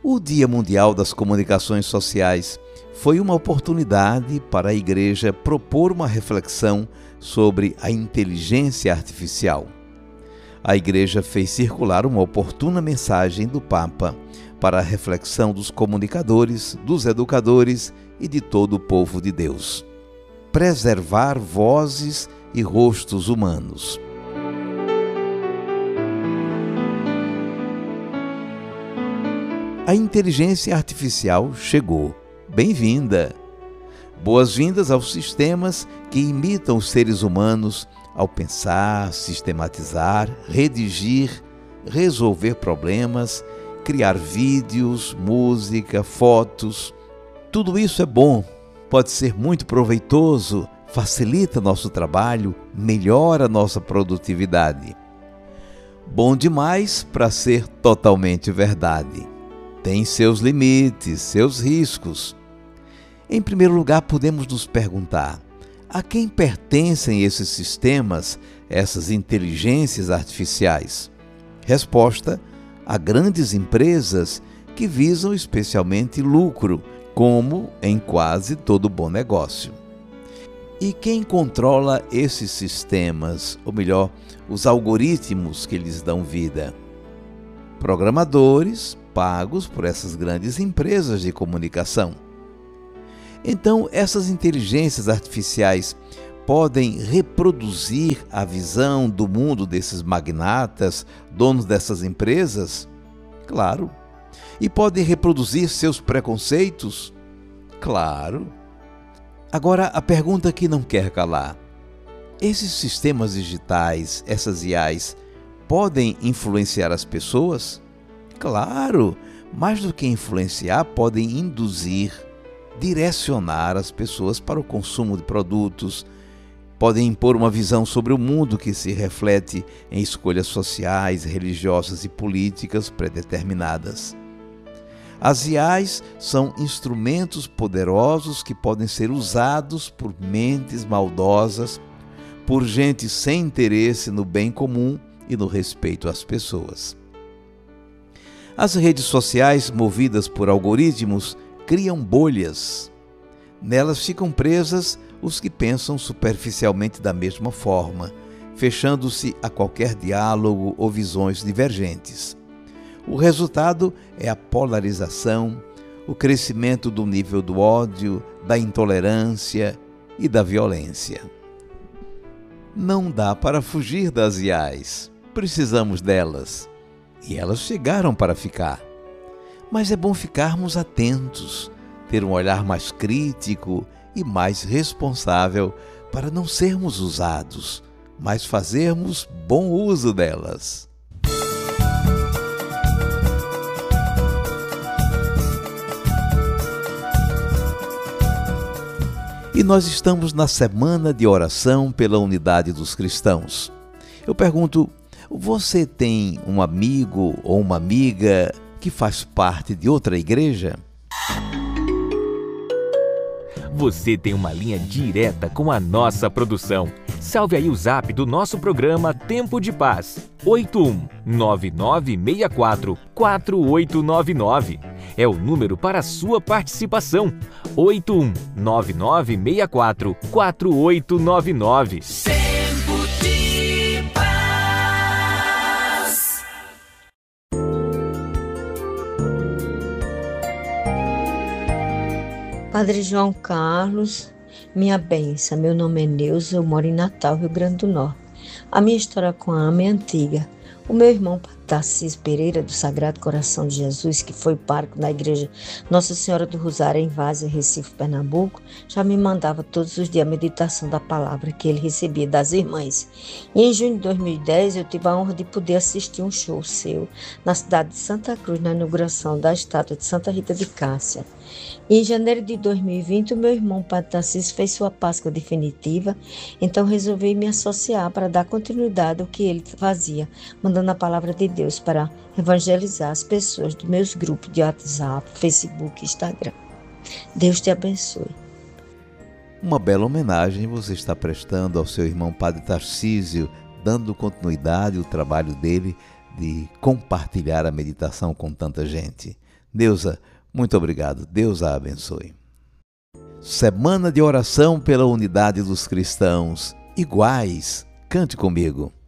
O Dia Mundial das Comunicações Sociais foi uma oportunidade para a Igreja propor uma reflexão sobre a inteligência artificial. A Igreja fez circular uma oportuna mensagem do Papa para a reflexão dos comunicadores, dos educadores e de todo o povo de Deus. Preservar vozes e rostos humanos. A inteligência artificial chegou. Bem-vinda! Boas-vindas aos sistemas que imitam os seres humanos ao pensar, sistematizar, redigir, resolver problemas, criar vídeos, música, fotos. Tudo isso é bom, pode ser muito proveitoso, facilita nosso trabalho, melhora nossa produtividade. Bom demais para ser totalmente verdade. Tem seus limites, seus riscos. Em primeiro lugar, podemos nos perguntar: a quem pertencem esses sistemas, essas inteligências artificiais? Resposta: a grandes empresas que visam especialmente lucro, como em quase todo bom negócio. E quem controla esses sistemas, ou melhor, os algoritmos que lhes dão vida? Programadores pagos por essas grandes empresas de comunicação. Então, essas inteligências artificiais podem reproduzir a visão do mundo desses magnatas, donos dessas empresas? Claro. E podem reproduzir seus preconceitos? Claro. Agora, a pergunta que não quer calar: esses sistemas digitais, essas IAs, podem influenciar as pessoas? Claro, mais do que influenciar, podem induzir, direcionar as pessoas para o consumo de produtos, podem impor uma visão sobre o mundo que se reflete em escolhas sociais, religiosas e políticas predeterminadas. As IAs são instrumentos poderosos que podem ser usados por mentes maldosas, por gente sem interesse no bem comum e no respeito às pessoas. As redes sociais, movidas por algoritmos, criam bolhas. Nelas ficam presas os que pensam superficialmente da mesma forma, fechando-se a qualquer diálogo ou visões divergentes. O resultado é a polarização, o crescimento do nível do ódio, da intolerância e da violência. Não dá para fugir das IAs. Precisamos delas. E elas chegaram para ficar. Mas é bom ficarmos atentos, ter um olhar mais crítico e mais responsável para não sermos usados, mas fazermos bom uso delas. E nós estamos na semana de oração pela unidade dos cristãos. Eu pergunto: você tem um amigo ou uma amiga que faz parte de outra igreja? Você tem uma linha direta com a nossa produção. Salve aí o zap do nosso programa Tempo de Paz: 8199644899. É o número para a sua participação. 8199644899. Padre João Carlos, minha bênção. Meu nome é Neuza, eu moro em Natal, Rio Grande do Norte. A minha história com a AME é antiga. O meu irmão Tarcísio Pereira, do Sagrado Coração de Jesus, que foi pároco na igreja Nossa Senhora do Rosário, em Várzea, Recife, Pernambuco, já me mandava todos os dias a meditação da palavra que ele recebia das irmãs. E em junho de 2010, eu tive a honra de poder assistir um show seu na cidade de Santa Cruz, na inauguração da estátua de Santa Rita de Cássia. E em janeiro de 2020, o meu irmão Padre Tarcísio fez sua Páscoa definitiva, então resolvi me associar para dar continuidade ao que ele fazia, mandando a palavra de Deus para evangelizar as pessoas dos meus grupos de WhatsApp, Facebook e Instagram. Deus te abençoe. Uma bela homenagem você está prestando ao seu irmão Padre Tarcísio, dando continuidade ao trabalho dele de compartilhar a meditação com tanta gente. Neuza, muito obrigado. Deus a abençoe. Semana de oração pela unidade dos cristãos iguais. Cante comigo.